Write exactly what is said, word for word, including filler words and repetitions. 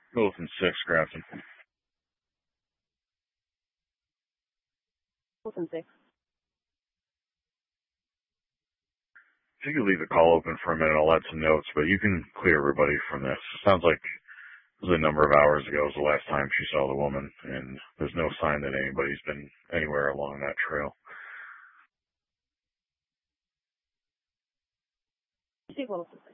Wilson six, Grafton. Wilson six. If you could leave the call open for a minute, I'll add some notes, but you can clear everybody from this. Sounds like it was a number of hours ago was the last time she saw the woman, and there's no sign that anybody's been anywhere along that trail. Steve Wilson.